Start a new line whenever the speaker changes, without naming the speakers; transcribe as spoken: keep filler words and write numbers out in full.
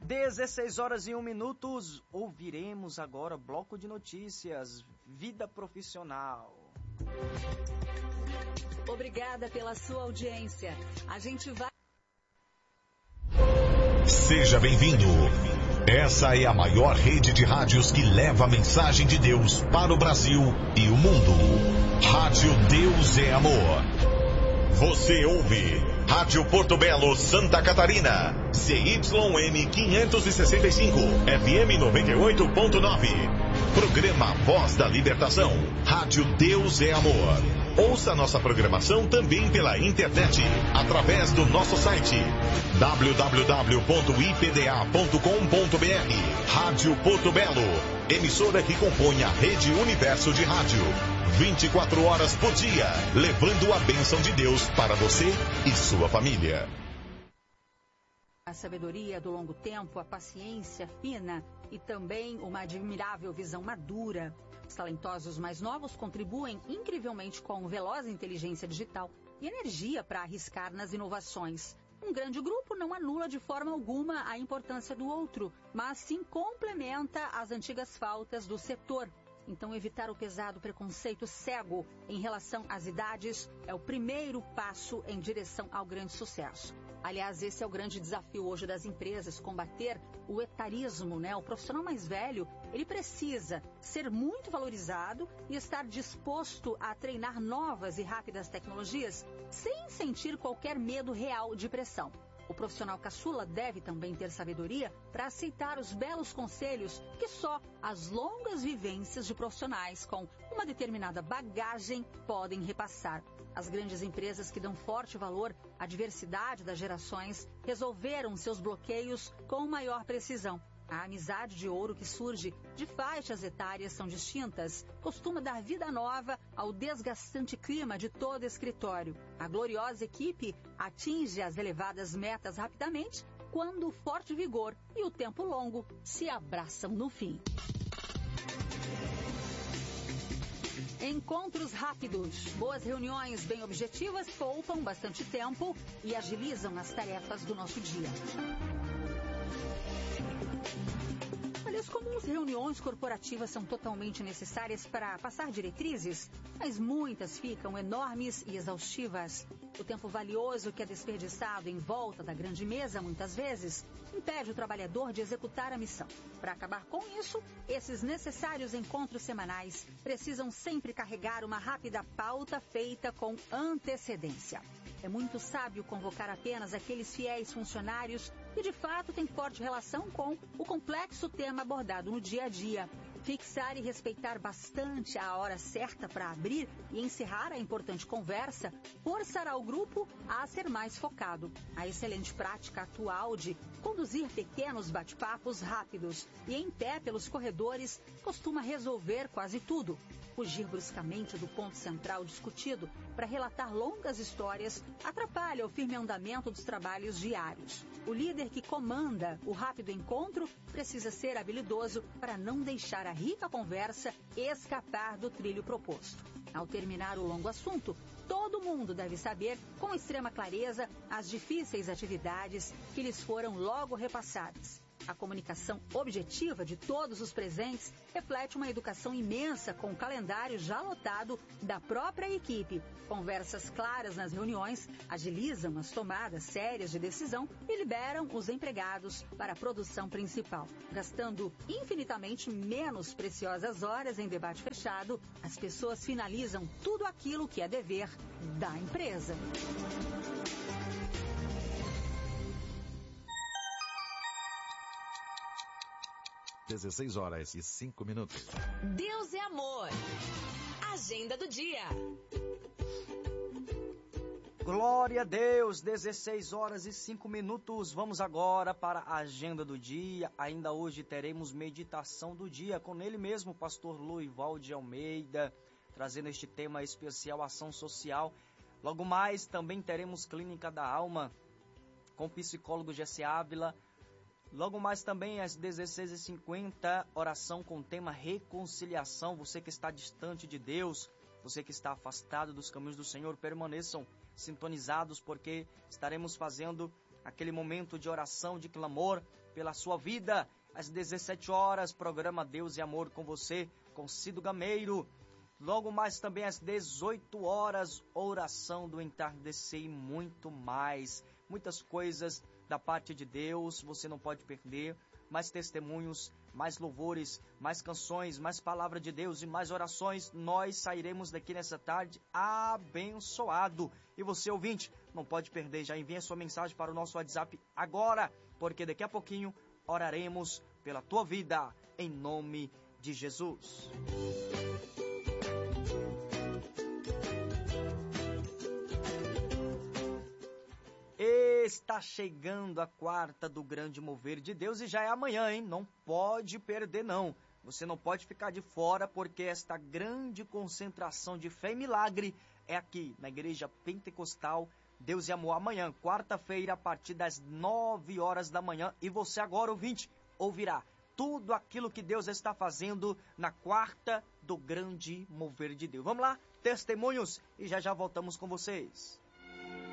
dezesseis horas e um minutos, ouviremos agora bloco de notícias, vida profissional.
Obrigada pela sua audiência. A gente vai...
Seja bem-vindo. Essa é a maior rede de rádios que leva a mensagem de Deus para o Brasil e o mundo. Rádio Deus é Amor. Você ouve Rádio Porto Belo, Santa Catarina. C Y M quinhentos e sessenta e cinco, F M noventa e oito ponto nove. Programa Voz da Libertação. Rádio Deus é Amor. Ouça nossa programação também pela internet, através do nosso site w w w ponto i p d a ponto com ponto b r. Rádio Porto Belo, emissora que compõe a Rede Universo de Rádio. vinte e quatro horas por dia, levando a bênção de Deus para você e sua família.
A sabedoria do longo tempo, a paciência fina e também uma admirável visão madura. Os talentosos mais novos contribuem incrivelmente com veloz inteligência digital e energia para arriscar nas inovações. Um grande grupo não anula de forma alguma a importância do outro, mas sim complementa as antigas faltas do setor. Então, evitar o pesado preconceito cego em relação às idades é o primeiro passo em direção ao grande sucesso. Aliás, esse é o grande desafio hoje das empresas, combater o etarismo, né? O profissional mais velho, ele precisa ser muito valorizado e estar disposto a treinar novas e rápidas tecnologias sem sentir qualquer medo real de pressão. O profissional caçula deve também ter sabedoria para aceitar os belos conselhos que só as longas vivências de profissionais com uma determinada bagagem podem repassar. As grandes empresas que dão forte valor à diversidade das gerações resolveram seus bloqueios com maior precisão. A amizade de ouro que surge de faixas etárias são distintas, costuma dar vida nova ao desgastante clima de todo escritório. A gloriosa equipe atinge as elevadas metas rapidamente quando o forte vigor e o tempo longo se abraçam no fim. Encontros rápidos, boas reuniões bem objetivas poupam bastante tempo e agilizam as tarefas do nosso dia. As comuns reuniões corporativas são totalmente necessárias para passar diretrizes, mas muitas ficam enormes e exaustivas. O tempo valioso que é desperdiçado em volta da grande mesa, muitas vezes, impede o trabalhador de executar a missão. Para acabar com isso, esses necessários encontros semanais precisam sempre carregar uma rápida pauta feita com antecedência. É muito sábio convocar apenas aqueles fiéis funcionários que de fato têm forte relação com o complexo tema abordado no dia a dia. Fixar e respeitar bastante a hora certa para abrir e encerrar a importante conversa forçará o grupo a ser mais focado. A excelente prática atual de conduzir pequenos bate-papos rápidos e em pé pelos corredores costuma resolver quase tudo. Fugir bruscamente do ponto central discutido para relatar longas histórias atrapalha o firme andamento dos trabalhos diários. O líder que comanda o rápido encontro precisa ser habilidoso para não deixar a rica conversa escapar do trilho proposto. Ao terminar o longo assunto, todo mundo deve saber com extrema clareza as difíceis atividades que lhes foram logo repassadas. A comunicação objetiva de todos os presentes reflete uma educação imensa com o calendário já lotado da própria equipe. Conversas claras nas reuniões agilizam as tomadas sérias de decisão e liberam os empregados para a produção principal. Gastando infinitamente menos preciosas horas em debate fechado, as pessoas finalizam tudo aquilo que é dever da empresa.
dezesseis horas e cinco minutos.
Deus é amor. Agenda do dia.
Glória a Deus, dezesseis horas e cinco minutos. Vamos agora para a agenda do dia. Ainda hoje teremos meditação do dia com ele mesmo, pastor Loival de Almeida, trazendo este tema especial, ação social. Logo mais também teremos Clínica da Alma com o psicólogo Jesse Ávila. Logo mais também às dezesseis e cinquenta, oração com o tema reconciliação. Você que está distante de Deus, você que está afastado dos caminhos do Senhor, permaneçam sintonizados porque estaremos fazendo aquele momento de oração, de clamor pela sua vida. Às dezessete horas, programa Deus e Amor com você, com Cido Gameiro. Logo mais também às dezoito horas, oração do entardecer e muito mais. Muitas coisas da parte de Deus, você não pode perder. Mais testemunhos, mais louvores, mais canções, mais palavra de Deus e mais orações. Nós sairemos daqui nessa tarde abençoado. E você, ouvinte, não pode perder. Já envia sua mensagem para o nosso WhatsApp agora, porque daqui a pouquinho oraremos pela tua vida, em nome de Jesus. Está chegando a quarta do grande mover de Deus e já é amanhã, hein? Não pode perder, não. Você não pode ficar de fora, porque esta grande concentração de fé e milagre é aqui, na Igreja Pentecostal Deus e Amor. Amanhã, quarta-feira, a partir das nove horas da manhã. E você agora, ouvinte, ouvirá tudo aquilo que Deus está fazendo na quarta do grande mover de Deus. Vamos lá, testemunhos, e já já voltamos com vocês.